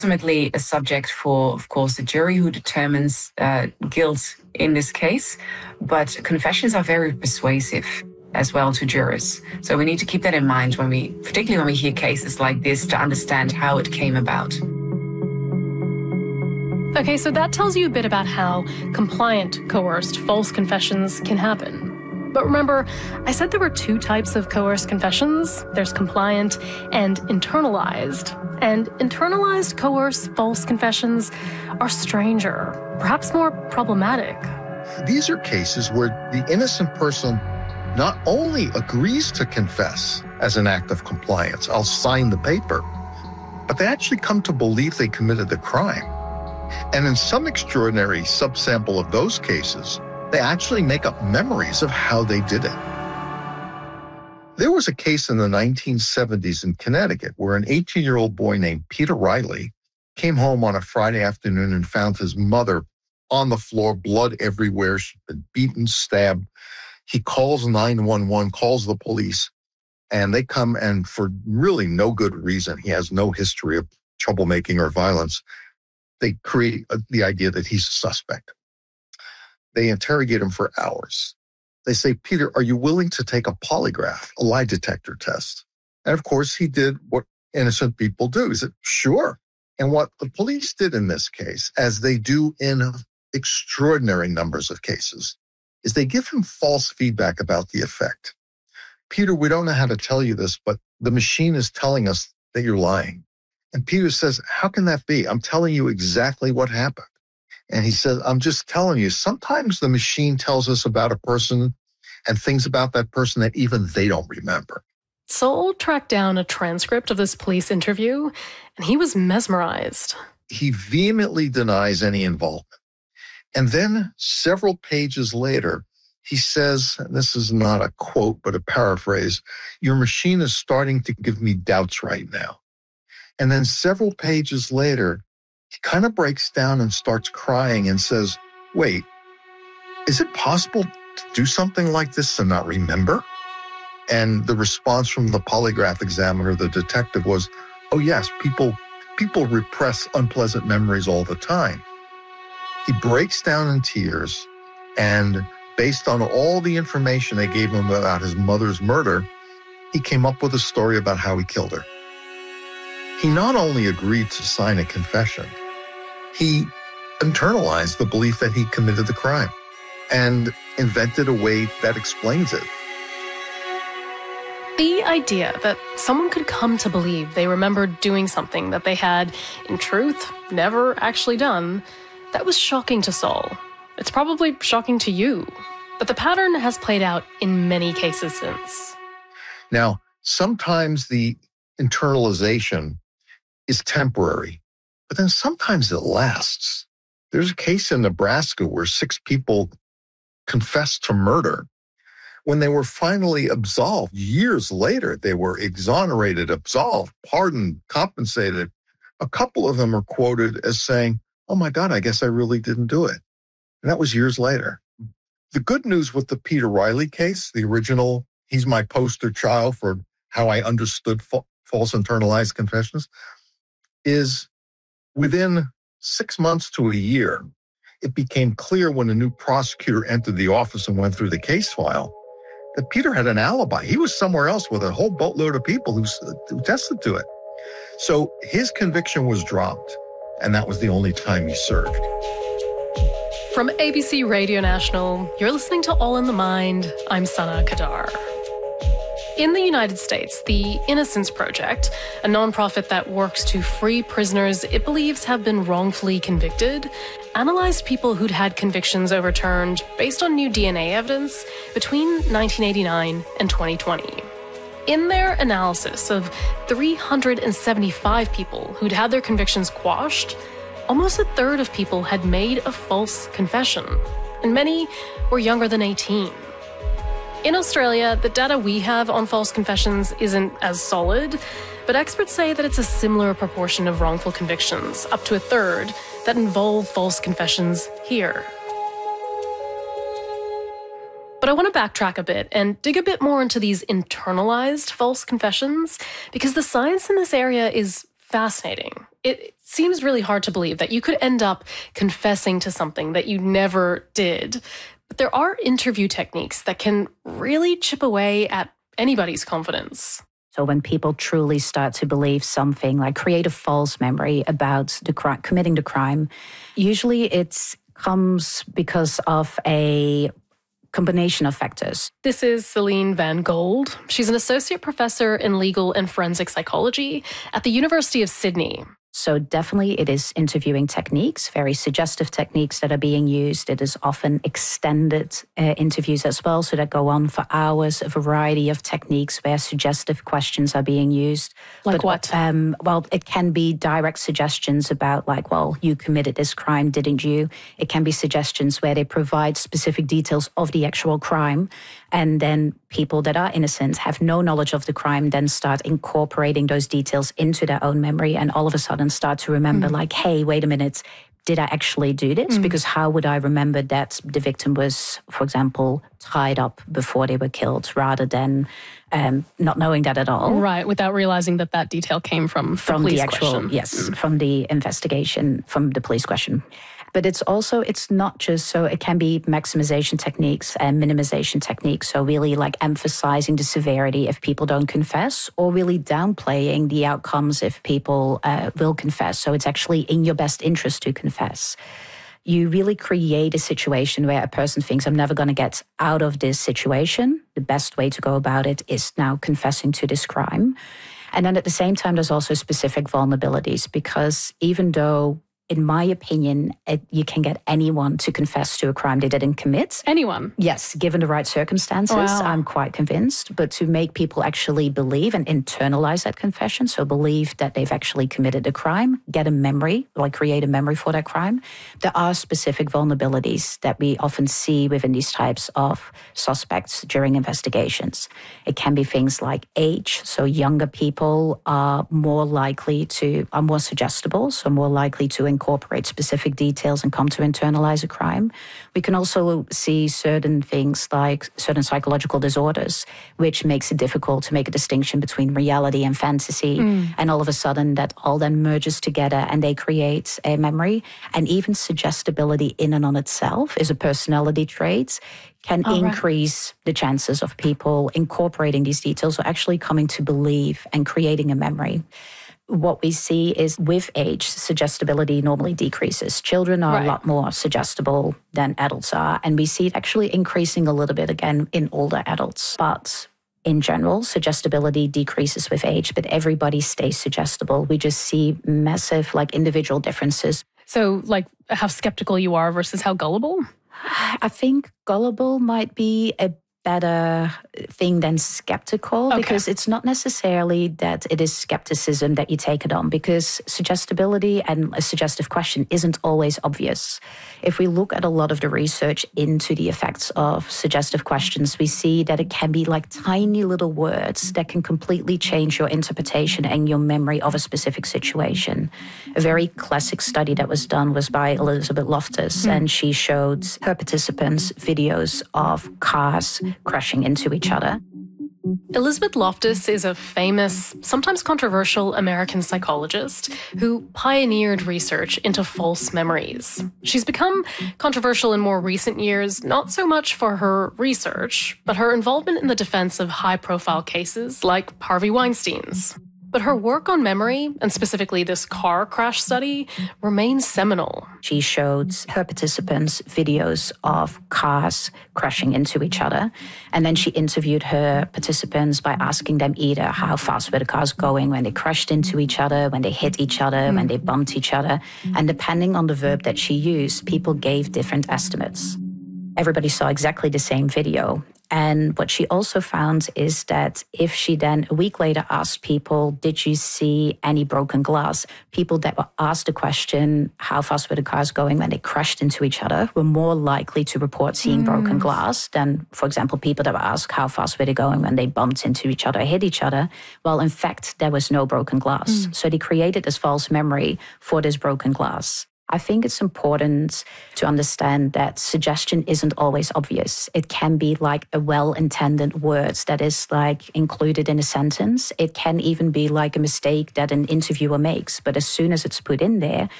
ultimately a subject for, of course, the jury who determines guilt in this case. But confessions are very persuasive as well to jurors. So we need to keep that in mind particularly when we hear cases like this, to understand how it came about. Okay, so that tells you a bit about how compliant, coerced, false confessions can happen. But remember, I said there were two types of coerced confessions. There's compliant and internalized. And internalized, coerced, false confessions are stranger, perhaps more problematic. These are cases where the innocent person not only agrees to confess as an act of compliance, I'll sign the paper, but they actually come to believe they committed the crime. And in some extraordinary subsample of those cases, they actually make up memories of how they did it. There was a case in the 1970s in Connecticut where an 18-year-old boy named Peter Riley came home on a Friday afternoon and found his mother on the floor, blood everywhere. She'd been beaten, stabbed. He calls 911, calls the police, and they come, and for really no good reason, he has no history of troublemaking or violence, they create the idea that he's a suspect. They interrogate him for hours. They say, Peter, are you willing to take a polygraph, a lie detector test? And of course, he did what innocent people do. He said, sure. And what the police did in this case, as they do in extraordinary numbers of cases, is they give him false feedback about the effect. Peter, we don't know how to tell you this, but the machine is telling us that you're lying. And Peter says, how can that be? I'm telling you exactly what happened. And he says, I'm just telling you, sometimes the machine tells us about a person and things about that person that even they don't remember. Saul tracked down a transcript of this police interview, and he was mesmerized. He vehemently denies any involvement. And then several pages later, he says, and this is not a quote, but a paraphrase, your machine is starting to give me doubts right now. And then several pages later, he kind of breaks down and starts crying and says, wait, is it possible to do something like this and not remember? And the response from the polygraph examiner, the detective, was, oh yes, people repress unpleasant memories all the time. He breaks down in tears, and based on all the information they gave him about his mother's murder, he came up with a story about how he killed her. He not only agreed to sign a confession, he internalized the belief that he committed the crime and invented a way that explains it. The idea that someone could come to believe they remembered doing something that they had, in truth, never actually done, that was shocking to Saul. It's probably shocking to you. But the pattern has played out in many cases since. Now, sometimes the internalization is temporary, but then sometimes it lasts. There's a case in Nebraska where 6 people confessed to murder. When they were finally absolved, years later, they were exonerated, absolved, pardoned, compensated. A couple of them are quoted as saying, oh my God, I guess I really didn't do it. And that was years later. The good news with the Peter Riley case, the original, he's my poster child for how I understood false internalized confessions, is within 6 months to a year, it became clear when a new prosecutor entered the office and went through the case file that Peter had an alibi. He was somewhere else with a whole boatload of people who tested to it. So his conviction was dropped, and that was the only time he served. From ABC Radio National, you're listening to All in the Mind. I'm Sana Kadar. In the United States, the Innocence Project, a nonprofit that works to free prisoners it believes have been wrongfully convicted, analyzed people who'd had convictions overturned based on new DNA evidence between 1989 and 2020. In their analysis of 375 people who'd had their convictions quashed, almost a third of people had made a false confession, and many were younger than 18. In Australia, the data we have on false confessions isn't as solid, but experts say that it's a similar proportion of wrongful convictions, up to a third, that involve false confessions here. But I want to backtrack a bit and dig a bit more into these internalized false confessions, because the science in this area is fascinating. It seems really hard to believe that you could end up confessing to something that you never did. But there are interview techniques that can really chip away at anybody's confidence. So when people truly start to believe something, like create a false memory about committing the crime, usually it comes because of a combination of factors. This is Celine Van Gold. She's an associate professor in legal and forensic psychology at the University of Sydney. So definitely it is interviewing techniques, very suggestive techniques that are being used. It is often extended interviews as well, so that go on for hours, a variety of techniques where suggestive questions are being used. Like what? Well, it can be direct suggestions about like, well, you committed this crime, didn't you? It can be suggestions where they provide specific details of the actual crime. And then people that are innocent, have no knowledge of the crime, then start incorporating those details into their own memory and all of a sudden start to remember like, hey, wait a minute, did I actually do this? Because how would I remember that the victim was, for example, tied up before they were killed rather than not knowing that at all? Right, without realizing that that detail came from the police question. Yes, from the investigation, from the police question. But it's not just, so it can be maximization techniques and minimization techniques. So really like emphasizing the severity if people don't confess, or really downplaying the outcomes if people will confess. So it's actually in your best interest to confess. You really create a situation where a person thinks, I'm never going to get out of this situation. The best way to go about it is now confessing to this crime. And then at the same time, there's also specific vulnerabilities, because even though, in my opinion, you can get anyone to confess to a crime they didn't commit. Anyone? Yes, given the right circumstances, Wow. I'm quite convinced. But to make people actually believe and internalize that confession, so believe that they've actually committed a crime, get a memory, like create a memory for that crime, there are specific vulnerabilities that we often see within these types of suspects during investigations. It can be things like age. So younger people are more suggestible, so more likely to incorporate specific details and come to internalize a crime. We can also see certain things like certain psychological disorders, which makes it difficult to make a distinction between reality and fantasy. And all of a sudden that all then merges together and they create a memory. And even suggestibility in and on itself is a personality trait, can increase the chances of people incorporating these details or actually coming to believe and creating a memory. What we see is with age, suggestibility normally decreases. Children are a lot more suggestible than adults are. And we see it actually increasing a little bit again in older adults. But in general, suggestibility decreases with age, but everybody stays suggestible. We just see massive individual differences. So how skeptical you are versus how gullible? I think gullible might be a better thing than skeptical, because it's not necessarily that it is skepticism that you take it on, because suggestibility and a suggestive question isn't always obvious. If we look at a lot of the research into the effects of suggestive questions, we see that it can be like tiny little words that can completely change your interpretation and your memory of a specific situation. A very classic study that was done was by Elizabeth Loftus, and she showed her participants videos of cars crashing into each other. Elizabeth Loftus is a famous, sometimes controversial American psychologist who pioneered research into false memories. She's become controversial in more recent years, not so much for her research, but her involvement in the defense of high-profile cases like Harvey Weinstein's. But her work on memory, and specifically this car crash study, remains seminal. She showed her participants videos of cars crashing into each other. And then she interviewed her participants by asking them either how fast were the cars going when they crashed into each other, when they hit each other, when they bumped each other. And depending on the verb that she used, people gave different estimates. Everybody saw exactly the same video. And what she also found is that if she then a week later asked people, did you see any broken glass? People that were asked the question, how fast were the cars going when they crashed into each other, were more likely to report seeing broken glass than, for example, people that were asked how fast were they going when they bumped into each other, hit each other. Well, in fact, there was no broken glass. So they created this false memory for this broken glass. I think it's important to understand that suggestion isn't always obvious. It can be like a well-intended word that is like included in a sentence. It can even be like a mistake that an interviewer makes. But as soon as it's put in there,